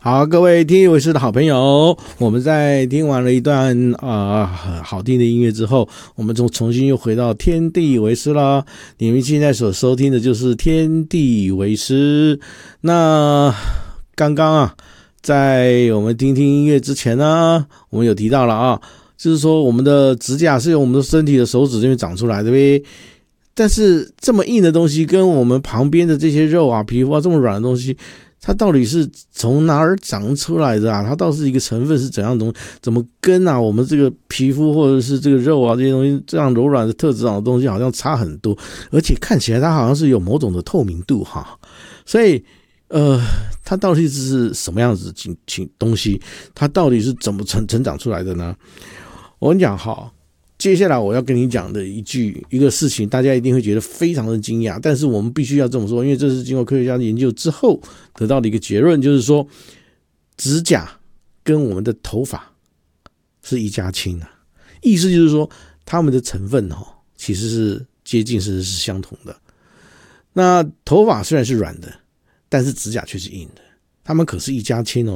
好，各位听一为师的好朋友，我们在听完了一段好听的音乐之后，我们重新又回到天地为师了。你们现在所收听的就是天地为师。那刚刚在我们听音乐之前呢，我们有提到了就是说我们的指甲是由我们的身体的手指这边长出来的呗。但是这么硬的东西跟我们旁边的这些肉皮肤这么软的东西，它到底是从哪儿长出来的它到底是一个成分是怎样的东西？怎么跟我们这个皮肤或者是这个肉这些东西这样柔软的特质的东西好像差很多，而且看起来它好像是有某种的透明度所以它到底是什么样子的东西？它到底是怎么成长出来的呢？我跟你讲接下来我要跟你讲的一个事情，大家一定会觉得非常的惊讶，但是我们必须要这么说，因为这是经过科学家的研究之后得到的一个结论，就是说指甲跟我们的头发是一家亲意思就是说它们的成分其实是接近甚至是相同的。那头发虽然是软的，但是指甲却是硬的，它们可是一家亲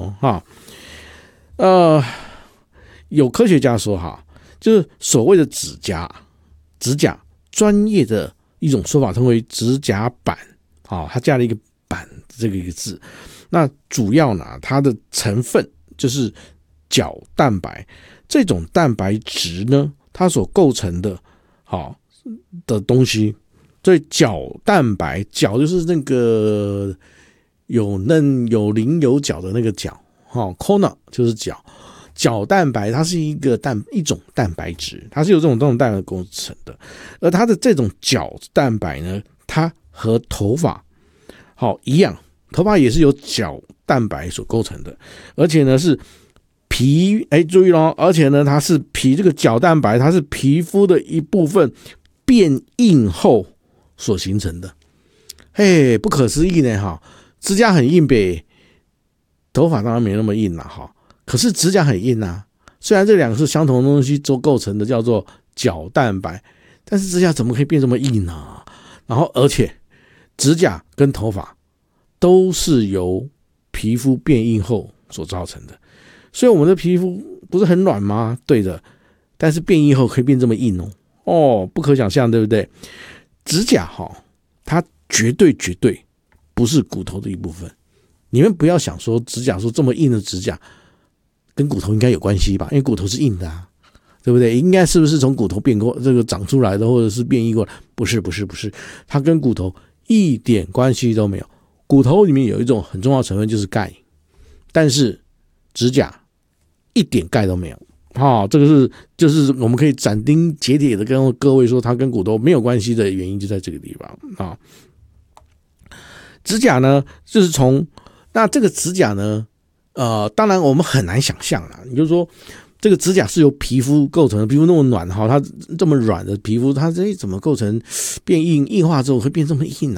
有科学家说就是所谓的指甲专业的一种说法称为指甲板它加了一个板这个一个字。那主要呢它的成分就是角蛋白，这种蛋白质呢它所构成的的东西。所以角蛋白，角就是那个有嫩有棱有角的那个角，corner 就是角蛋白，它是一种蛋白质，它是由这种蛋白构成的。而它的这种角蛋白呢，它和头发一样，头发也是由角蛋白所构成的，而且呢是皮，注意咯，而且呢它是这个角蛋白它是皮肤的一部分变硬后所形成的。不可思议呢指甲很硬呗，头发当然没那么硬可是指甲很硬虽然这两个是相同的东西做构成的，叫做角蛋白，但是指甲怎么可以变这么硬然后而且指甲跟头发都是由皮肤变硬后所造成的。所以我们的皮肤不是很软吗？对的，但是变硬后可以变这么硬不可想象，对不对？指甲它绝对不是骨头的一部分。你们不要想说指甲说这么硬的指甲跟骨头应该有关系吧，因为骨头是硬的对不对？应该是不是从骨头变过这个长出来的，或者是变异过来？不是，它跟骨头一点关系都没有。骨头里面有一种很重要的成分就是钙，但是指甲一点钙都没有这个就是我们可以斩钉截铁的跟各位说它跟骨头没有关系的原因就在这个地方指甲呢就是那这个指甲呢当然我们很难想象你就说这个指甲是由皮肤构成的，皮肤那么软它这么软的皮肤，它怎么构成变硬化之后会变这么硬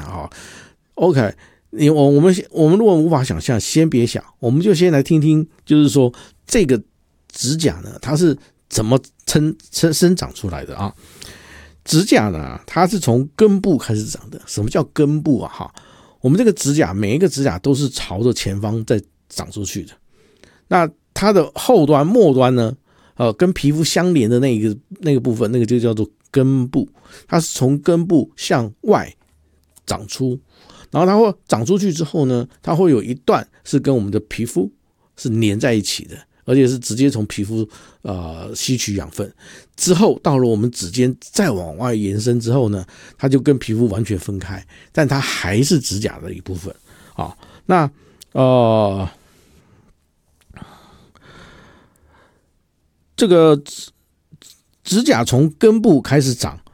OK， 我们如果无法想象，先别想，我们就先来听听，就是说这个指甲呢它是怎么生长出来的指甲呢它是从根部开始长的。什么叫根部我们这个指甲每一个指甲都是朝着前方在长出去的。那它的后端末端呢跟皮肤相连的那个部分，那个就叫做根部。它是从根部向外长出，然后它会长出去之后呢，它会有一段是跟我们的皮肤是粘在一起的，而且是直接从皮肤吸取养分，之后到了我们指尖再往外延伸之后呢，它就跟皮肤完全分开，但它还是指甲的一部分那这个指甲从根部开始长，